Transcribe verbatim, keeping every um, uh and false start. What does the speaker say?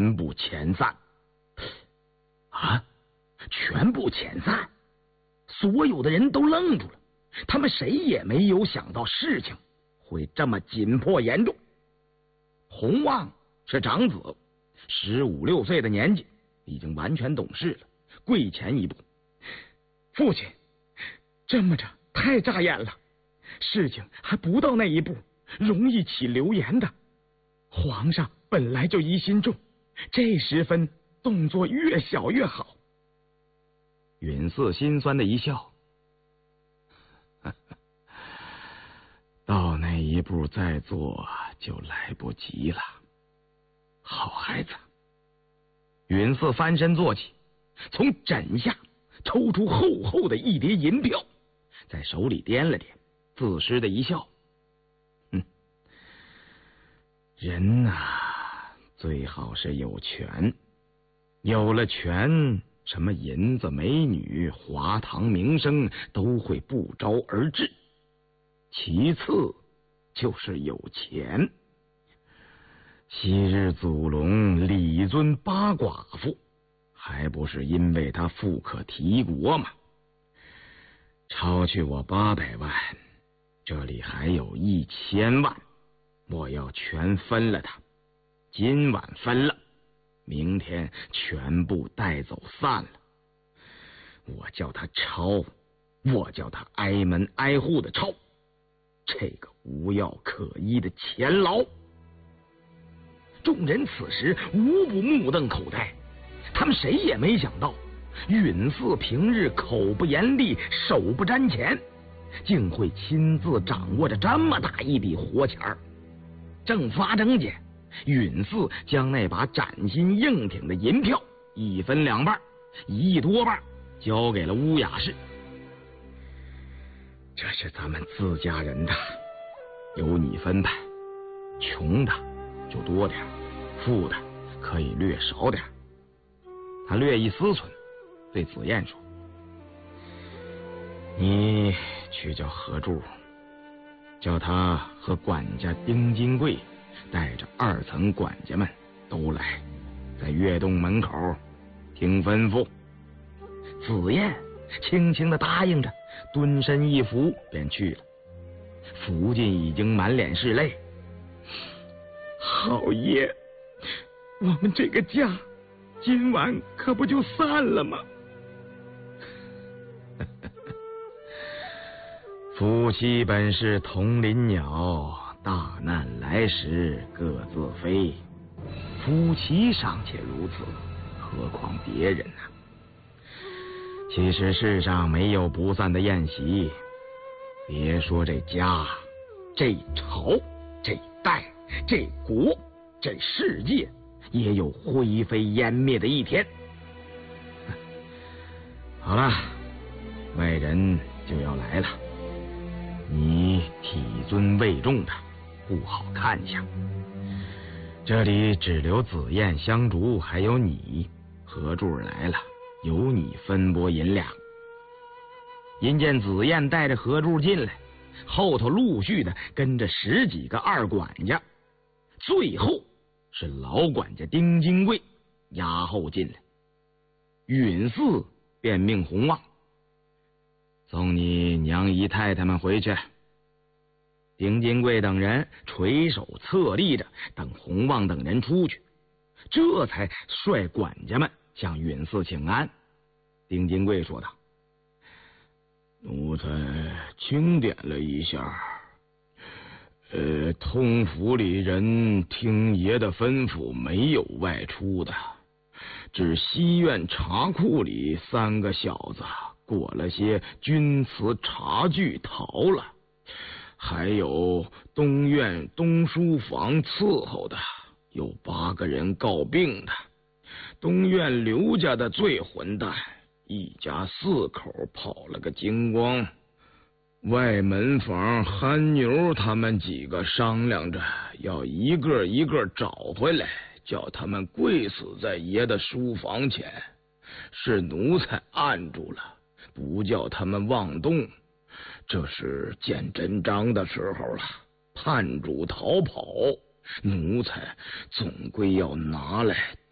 全部遣散。啊，全部遣散！所有的人都愣住了，他们谁也没有想到事情会这么紧迫严重。洪旺是长子，十五六岁的年纪，已经完全懂事了，跪前一步：父亲，这么着太扎眼了，事情还不到那一步，容易起流言的。皇上本来就疑心重，这时分动作越小越好。允嗣心酸的一笑，到那一步再做就来不及了。好孩子。允嗣翻身坐起，从枕下抽出厚厚的一叠银票，在手里掂了掂，自失的一笑。哼，人啊，最好是有权，有了权，什么银子、美女、华堂名声都会不招而至。其次就是有钱。昔日祖龙李尊八寡妇，还不是因为他富可敌国吗？抄去我八百万，这里还有一千万，我要全分了他。今晚分了，明天全部带走散了。我叫他抄，我叫他挨门挨户的抄，这个无药可医的钱牢。众人此时无不目瞪口呆，他们谁也没想到，允嗣平日口不言利，手不沾钱，竟会亲自掌握着这么大一笔活钱儿。正发争间，允嗣将那把崭新硬挺的银票一分两半，一亿多半交给了乌雅氏。这是咱们自家人的，由你分派，穷的就多点，富的可以略少点。他略一思忖，对子燕说：你去叫何柱，叫他和管家丁金贵带着二层管家们都来，在月洞门口听吩咐。子燕轻轻的答应着，蹲身一伏便去了。福晋已经满脸是泪。好爷，我们这个家今晚可不就散了吗？夫妻本是同林鸟，大难来时各自飞。夫妻尚且如此，何况别人呢？其实世上没有不散的宴席，别说这家，这朝，这代，这国，这世界，也有灰飞烟灭的一天。好了，外人就要来了，你体尊位重的不好看相。这里只留紫燕、香烛，还有你。何柱来了，由你分拨银两。因见紫燕带着何柱进来，后头陆续的跟着十几个二管家，最后是老管家丁金贵押后进来。允嗣便命洪旺送你娘姨太太们回去。丁金贵等人垂手侧立着，等洪旺等人出去，这才率管家们向允嗣请安。丁金贵说道：奴才清点了一下，呃，通府里人听爷的吩咐，没有外出的，只西院茶库里三个小子过了些钧瓷茶具逃了，还有东院东书房伺候的有八个人告病的。东院刘家的最混蛋，一家四口跑了个精光。外门房憨牛他们几个商量着要一个一个找回来，叫他们跪死在爷的书房前，是奴才按住了，不叫他们妄动。这是见真章的时候了，叛主逃跑，奴才总归要拿来